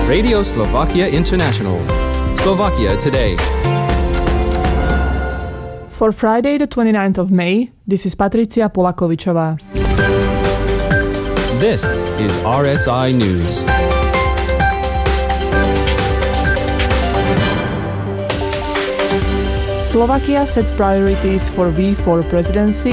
Radio Slovakia International. Slovakia Today. For Friday, the 29th of May, this is Patricia Polakovičová. This is RSI News. Slovakia sets priorities for V4 presidency.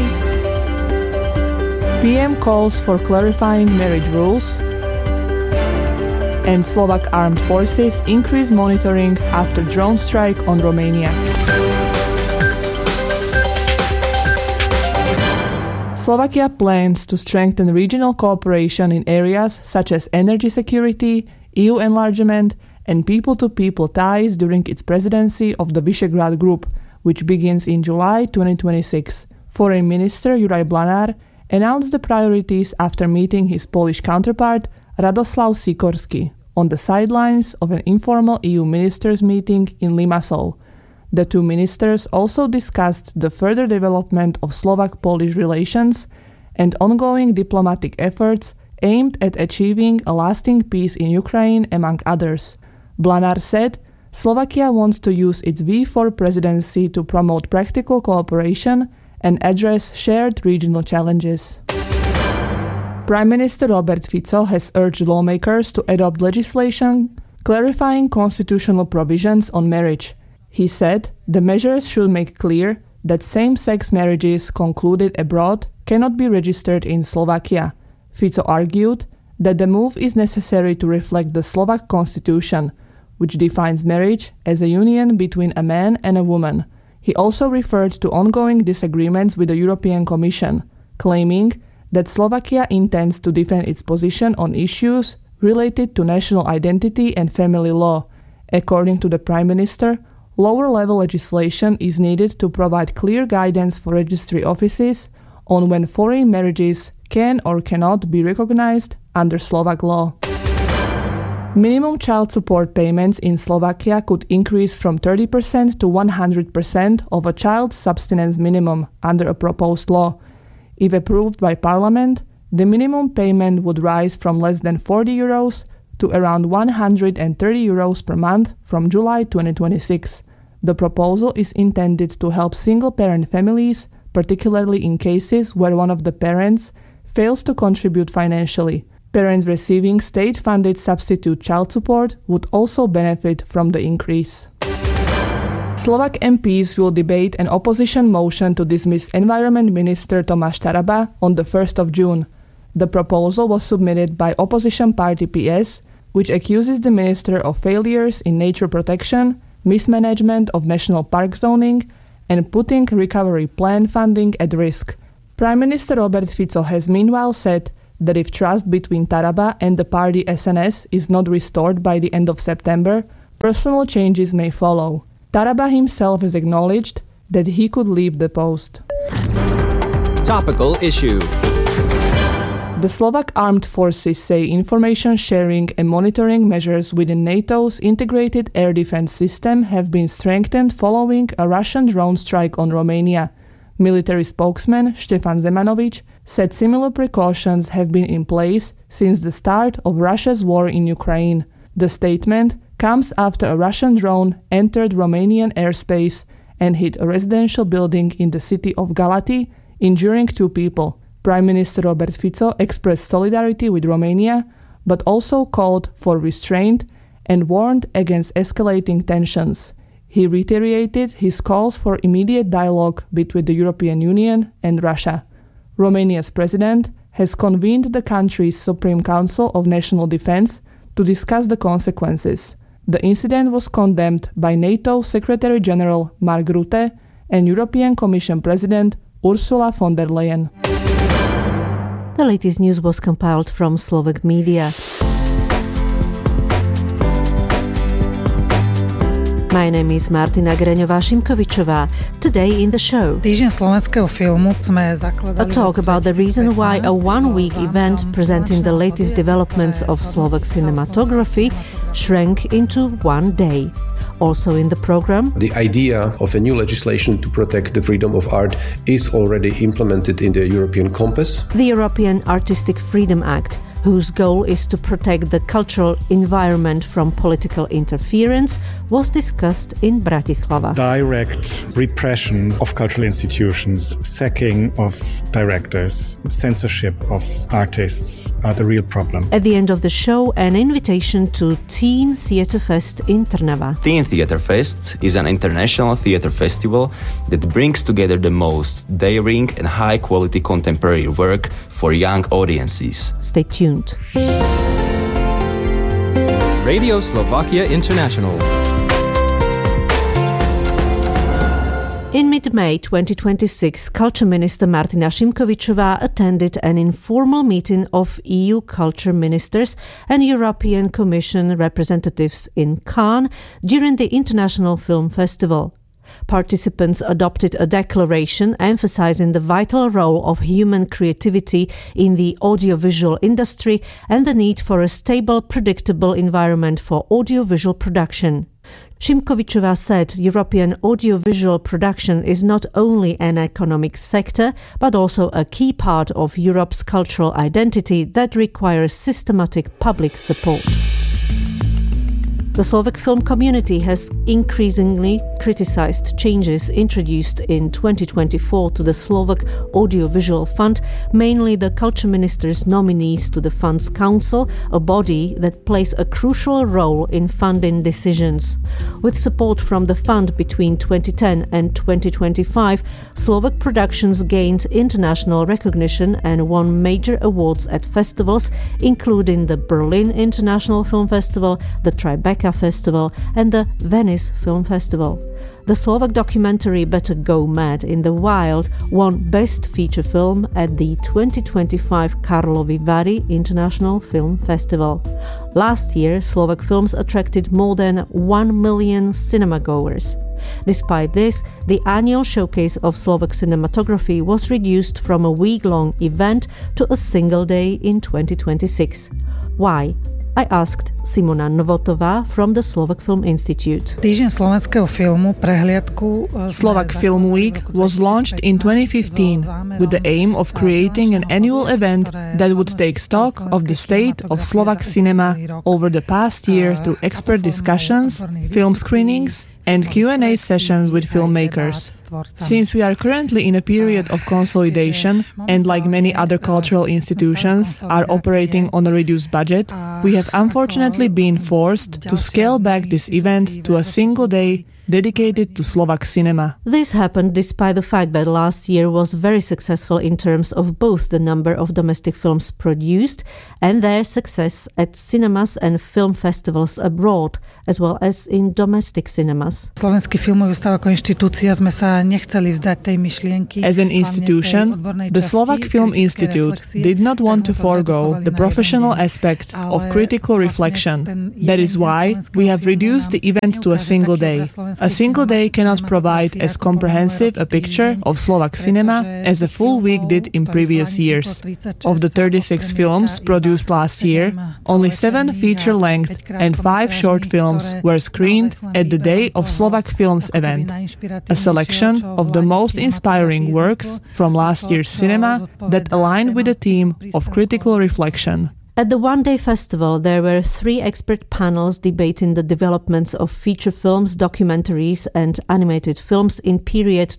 PM calls for clarifying marriage rules. And Slovak armed forces increase monitoring after drone strike on Romania. Slovakia plans to strengthen regional cooperation in areas such as energy security, EU enlargement, and people-to-people ties during its presidency of the Visegrad Group, which begins in July 2026. Foreign Minister Juraj Blanár announced the priorities after meeting his Polish counterpart Radoslav Sikorski on the sidelines of an informal EU ministers' meeting in Limassol. The two ministers also discussed the further development of Slovak-Polish relations and ongoing diplomatic efforts aimed at achieving a lasting peace in Ukraine, among others. Blanár said Slovakia wants to use its V4 presidency to promote practical cooperation and address shared regional challenges. Prime Minister Robert Fico has urged lawmakers to adopt legislation clarifying constitutional provisions on marriage. He said the measures should make clear that same-sex marriages concluded abroad cannot be registered in Slovakia. Fico argued that the move is necessary to reflect the Slovak constitution, which defines marriage as a union between a man and a woman. He also referred to ongoing disagreements with the European Commission, claiming that Slovakia intends to defend its position on issues related to national identity and family law. According to the Prime Minister, lower-level legislation is needed to provide clear guidance for registry offices on when foreign marriages can or cannot be recognized under Slovak law. Minimum child support payments in Slovakia could increase from 30% to 100% of a child's subsistence minimum under a proposed law. If approved by Parliament, the minimum payment would rise from less than 40 euros to around 130 euros per month from July 2026. The proposal is intended to help single-parent families, particularly in cases where one of the parents fails to contribute financially. Parents receiving state-funded substitute child support would also benefit from the increase. Slovak MPs will debate an opposition motion to dismiss Environment Minister Tomáš Taraba on the 1st of June. The proposal was submitted by opposition party PS, which accuses the minister of failures in nature protection, mismanagement of national park zoning, and putting recovery plan funding at risk. Prime Minister Robert Fico has meanwhile said that if trust between Taraba and the party SNS is not restored by the end of September, personal changes may follow. Taraba himself has acknowledged that he could leave the post. Topical issue. The Slovak armed forces say information sharing and monitoring measures within NATO's integrated air defense system have been strengthened following a Russian drone strike on Romania. Military spokesman Štefan Zemanovič said similar precautions have been in place since the start of Russia's war in Ukraine. The statement comes after a Russian drone entered Romanian airspace and hit a residential building in the city of Galati, injuring 2 people. Prime Minister Robert Fico expressed solidarity with Romania, but also called for restraint and warned against escalating tensions. He reiterated his calls for immediate dialogue between the European Union and Russia. Romania's president has convened the country's Supreme Council of National Defense to discuss the consequences. The incident was condemned by NATO Secretary General Mark Rutte and European Commission President Ursula von der Leyen. The latest news was compiled from Slovak media. My name is Martina Greňová-Šimkovičová. Today in the show, Týždeň slovenského filmu sme zakladali a talk about the reason why a one-week event presenting the latest developments of Slovak cinematography shrank into one day. Also in the program, the idea of a new legislation to protect the freedom of art is already implemented in the European Compass. The European Artistic Freedom Act, whose goal is to protect the cultural environment from political interference, was discussed in Bratislava. Direct repression of cultural institutions, sacking of directors, censorship of artists are the real problem. At the end of the show, an invitation to Teen Theatre Fest in Trnava. Teen Theatre Fest is an international theatre festival that brings together the most daring and high-quality contemporary work for young audiences. Stay tuned. Radio Slovakia International. In mid-May 2026, Culture Minister Martina Šimkovičová attended an informal meeting of EU culture ministers and European Commission representatives in Cannes during the International Film Festival. Participants adopted a declaration emphasizing the vital role of human creativity in the audiovisual industry and the need for a stable, predictable environment for audiovisual production. Šimkovičová said European audiovisual production is not only an economic sector, but also a key part of Europe's cultural identity that requires systematic public support. The Slovak film community has increasingly criticized changes introduced in 2024 to the Slovak Audiovisual Fund, mainly the culture minister's nominees to the fund's council, a body that plays a crucial role in funding decisions. With support from the fund between 2010 and 2025, Slovak productions gained international recognition and won major awards at festivals, including the Berlin International Film Festival, the Tribeca Festival and the Venice Film Festival. The Slovak documentary Better Go Mad in the Wild won Best Feature Film at the 2025 Karlovy Vary International Film Festival. Last year, Slovak films attracted more than 1 million cinema-goers. Despite this, the annual showcase of Slovak cinematography was reduced from a week-long event to a single day in 2026. Why? I asked Simona Novotová from the Slovak Film Institute. Týždeň slovenského filmu prehliadku Slovak Film Week was launched in 2015 with the aim of creating an annual event that would take stock of the state of Slovak cinema over the past year through expert discussions, film screenings, and Q&A sessions with filmmakers. Since we are currently in a period of consolidation and like many other cultural institutions are operating on a reduced budget, we have unfortunately been forced to scale back this event to a single day dedicated to Slovak cinema. This happened despite the fact that last year was very successful in terms of both the number of domestic films produced and their success at cinemas and film festivals abroad, as well as in domestic cinemas. Slovenský filmový ústav ako inštitúcia sme sa nechceli vzdať tej myšlienky. As an institution, the Slovak Film Institute did not want to forego the professional aspect of critical reflection. That is why we have reduced the event to a single day. A single day cannot provide as comprehensive a picture of Slovak cinema as a full week did in previous years. Of the 36 films produced last year, only 7 feature-length and 5 short films were screened at the Day of Slovak Films event, a selection of the most inspiring works from last year's cinema that aligned with the theme of critical reflection. At the one-day festival, there were 3 expert panels debating the developments of feature films, documentaries and animated films in period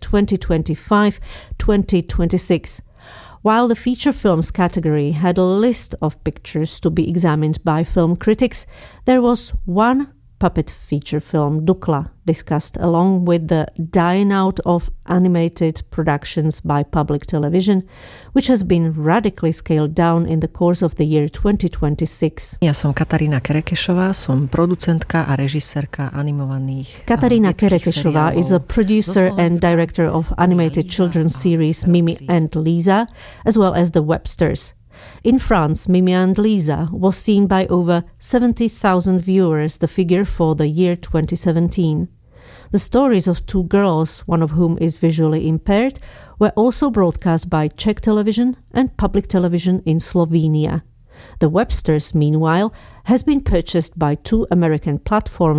2025-2026. While the feature films category had a list of pictures to be examined by film critics, there was one puppet feature film, Dukla, discussed along with the dying out of animated productions by public television, which has been radically scaled down in the course of the year 2026. Ja som Katarína Kerekešová, som producentka a režisérka animovaných Katarína Kerekešová is a producer and director of animated children's series Mimi and Lisa, as well as The Websters. In France, Mimi and Lisa was seen by over 70,000 viewers, the figure for the year 2017. The stories of 2 girls, one of whom is visually impaired, were also broadcast by Czech television and public television in Slovenia. The Websters, meanwhile, has been purchased by 2 American platforms,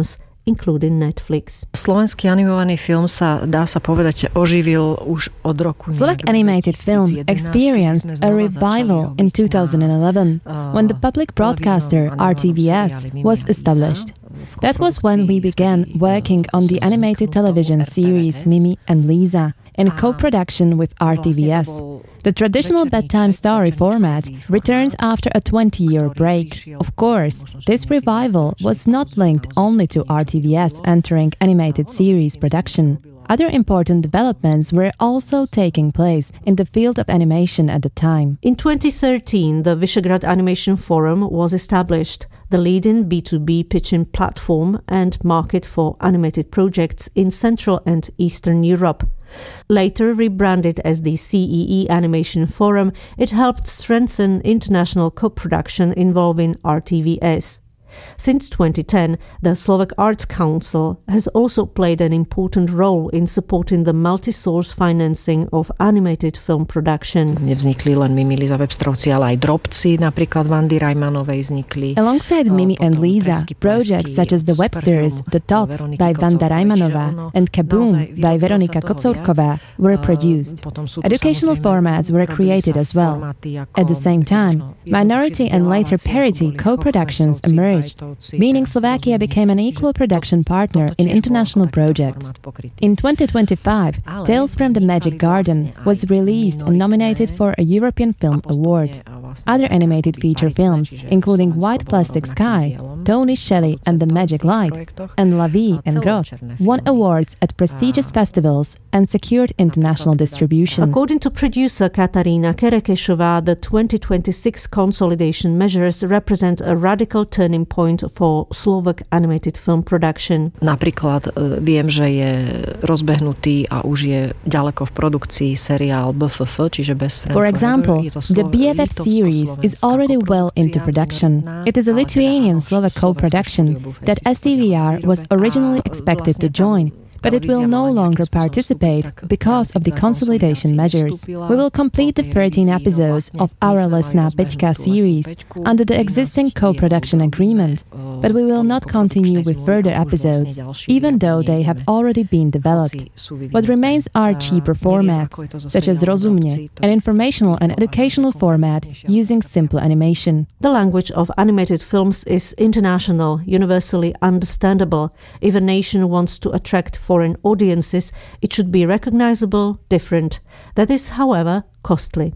including Netflix. Slovenský animovaný film sa, dá sa povedať, oživil už od roku. Slovak animated film experienced a revival in 2011 when the public broadcaster RTVS was established. That was when we began working on the animated television series Mimi and Lisa in co-production with RTVS. The traditional bedtime story format returned after a 20-year break. Of course, this revival was not linked only to RTVS entering animated series production. Other important developments were also taking place in the field of animation at the time. In 2013, the Visegrad Animation Forum was established, the leading B2B pitching platform and market for animated projects in Central and Eastern Europe. Later rebranded as the CEE Animation Forum, it helped strengthen international co-production involving RTVS. Since 2010, the Slovak Arts Council has also played an important role in supporting the multi-source financing of animated film production. Nevznikli len Mimi, Liza, Webstrovci, ale aj Drobci, napríklad Vandy Rajmanovej vznikli. Alongside Mimi and Lisa, projects such as The Websters, The Tots by Vanda Rajmanova and Kaboom by Veronika Kocourková were produced. Educational formats were created as well. At the same time, minority and later parity co-productions emerged, meaning Slovakia became an equal production partner in international projects. In 2025, Tales from the Magic Garden was released and nominated for a European Film Award. Other animated feature films, including White Plastic Sky, Tony Shelley and the Magic Light, and La Vie and Grotte, won awards at prestigious festivals and secured international distribution. According to producer Katarina Kerekešová, the 2026 consolidation measures represent a radical turning point for Slovak animated film production. Napríklad viem, že je rozbehnutý a už je ďaleko v produkcii seriál BFF, čiže Best Friend For Forever. example, the BFF series is already well into production. It is a Lithuanian-Slovak co-production that STVR was originally expected to join, but it will no longer participate because of the consolidation measures. We will complete the 13 episodes of our Lesná Peťka series under the existing co-production agreement, but we will not continue with further episodes, even though they have already been developed. What remains are cheaper formats, such as Rozumne, an informational and educational format using simple animation. The language of animated films is international, universally understandable. If a nation wants to attract foreign audiences, it should be recognizable, different. That is, however, costly.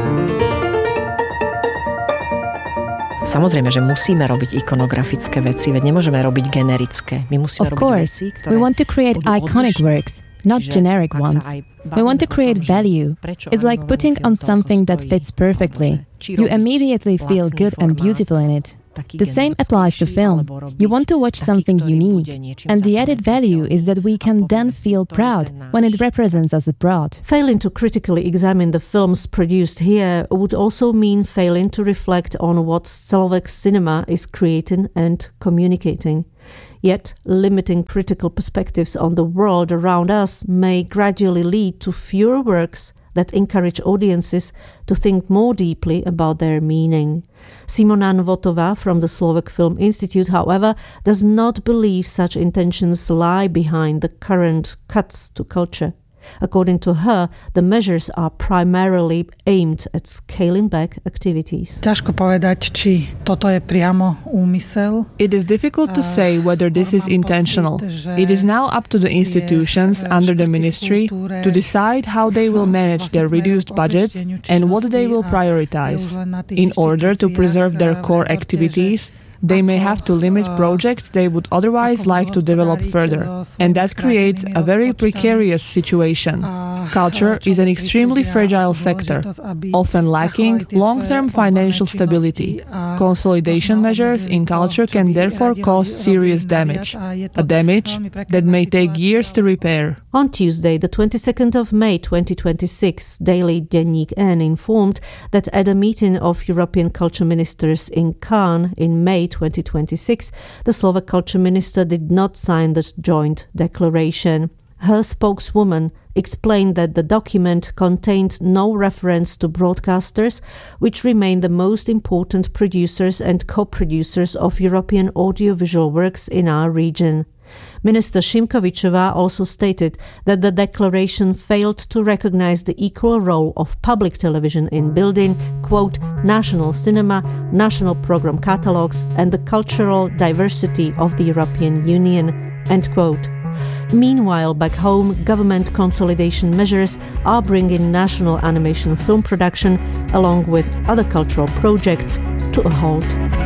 Samozrejme, že musíme robiť ikonografické veci, veď nemôžeme robiť generické. My musíme Of course, we want to create iconic works, not generic ones. We want to create value. It's like putting on something that fits perfectly. You immediately feel good and beautiful in it. The same applies to film. You want to watch something unique, and the added value is that we can then feel proud when it represents us abroad. Failing to critically examine the films produced here would also mean failing to reflect on what Slovak cinema is creating and communicating. Yet, limiting critical perspectives on the world around us may gradually lead to fewer works that encourage audiences to think more deeply about their meaning. Simona Nvotová from the Slovak Film Institute, however, does not believe such intentions lie behind the current cuts to culture. According to her, the measures are primarily aimed at scaling back activities. Ťažko povedať, či toto je priamo úmysel. It is difficult to say whether this is intentional. It is now up to the institutions under the ministry to decide how they will manage their reduced budgets and what they will prioritize. In order to preserve their core activities, they may have to limit projects they would otherwise like to develop further, and that creates a very precarious situation. Culture is an extremely fragile sector, often lacking long-term financial stability. Consolidation measures in culture can therefore cause serious damage, a damage that may take years to repair. On Tuesday, the 22nd of May 2026, Daily Deník N informed that at a meeting of European culture ministers in Cannes in May 2026, the Slovak culture minister did not sign the joint declaration. Her spokeswoman explained that the document contained no reference to broadcasters, which remain the most important producers and co-producers of European audiovisual works in our region. Minister Šimkovičová also stated that the declaration failed to recognize the equal role of public television in building, quote, national cinema, national program catalogues, and the cultural diversity of the European Union, end quote. Meanwhile, back home, government consolidation measures are bringing national animation film production, along with other cultural projects, to a halt.